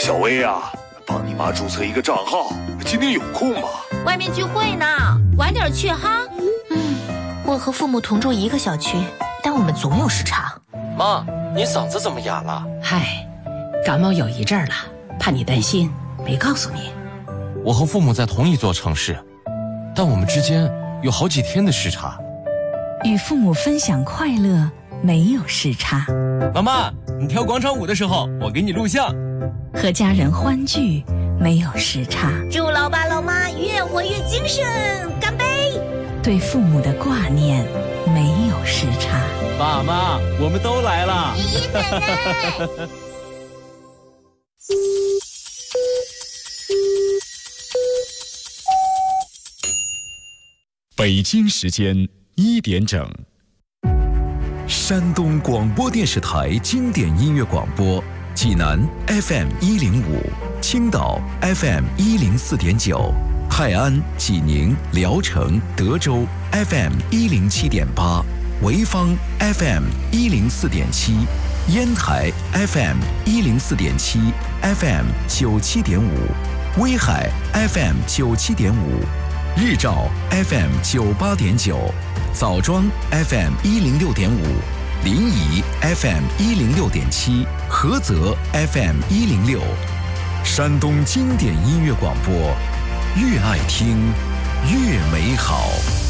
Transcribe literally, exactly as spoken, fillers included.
小薇啊，帮你妈注册一个账号，今天有空吗？ 外面聚会呢，晚点去哈。 嗯，我和父母同住一个小区，但我们总有时差。 妈，你嗓子怎么哑了？ 嗨，感冒有一阵儿了，怕你担心，没告诉你。 我和父母在同一座城市，但我们之间有好几天的时差。 与父母分享快乐，没有时差。 妈妈，你跳广场舞的时候，我给你录像。 和家人欢聚，没有时差。 祝老爸老妈越活越精神，干杯！ 对父母的挂念，没有时差。 爸妈，我们都来了。 爷爷奶奶。 北京时间一点整，山东广播电视台经典音乐广播，济南 F M 一零五，青岛 F M 一零四点九，泰安、济宁、聊城、德州 F M 一零七点八，潍坊 F M 一零四点七，烟台 F M 一零四点七 ，F M 九七点五，威海 F M 九七点五。日照 F M 九八点九，枣庄 F M 一零六点五，临沂 F M 一零六点七，菏泽 F M 一零六。山东经典音乐广播，越爱听越美好。